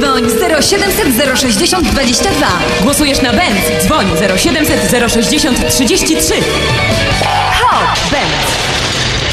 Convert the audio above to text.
Dzwoń 0700 060 22. Głosujesz na Benz? Dzwoń 0700 060 33.